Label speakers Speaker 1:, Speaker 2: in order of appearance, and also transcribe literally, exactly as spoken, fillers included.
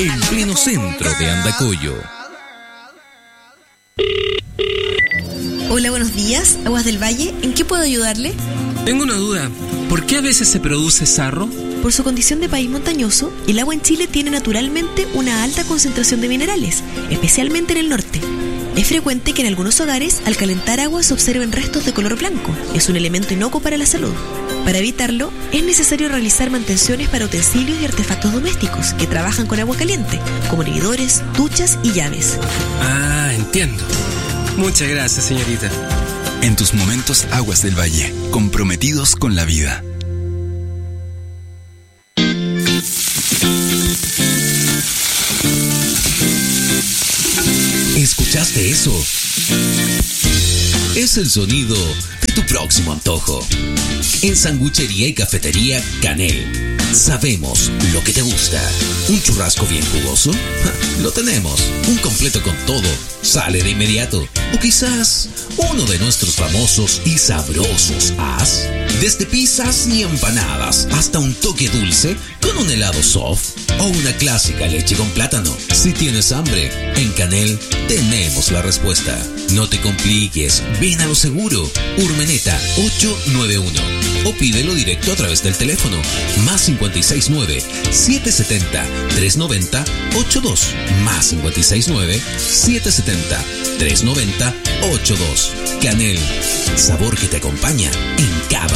Speaker 1: en pleno centro de Andacollo.
Speaker 2: Hola, buenos días. Aguas del Valle, ¿en qué puedo ayudarle?
Speaker 3: Tengo una duda. ¿Por qué a veces se produce sarro?
Speaker 2: Por su condición de país montañoso, el agua en Chile tiene naturalmente una alta concentración de minerales, especialmente en el norte. Es frecuente que en algunos hogares, al calentar agua, se observen restos de color blanco. Es un elemento inocuo para la salud. Para evitarlo, es necesario realizar mantenciones para utensilios y artefactos domésticos que trabajan con agua caliente, como hervidores, duchas y llaves.
Speaker 3: Ah, entiendo. Muchas gracias, señorita.
Speaker 4: En tus momentos, Aguas del Valle, comprometidos con la vida.
Speaker 1: ¿Escuchaste eso? Es el sonido de tu próximo antojo. En Sanguchería y Cafetería Canel, sabemos lo que te gusta. ¿Un churrasco bien jugoso? Ja, lo tenemos. Un completo con todo sale de inmediato. O quizás uno de nuestros famosos y sabrosos as. Desde pizzas y empanadas hasta un toque dulce con un helado soft o una clásica leche con plátano. Si tienes hambre, en Canel tenemos la respuesta. No te compliques, ven a lo seguro. Urmeneta ocho nueve uno o pídelo directo a través del teléfono más cincuenta y seis nueve, siete setenta, trescientos noventa, ochenta y dos más cincuenta y seis nueve, siete setenta, trescientos noventa, ochenta y dos. Canel, sabor que te acompaña en cada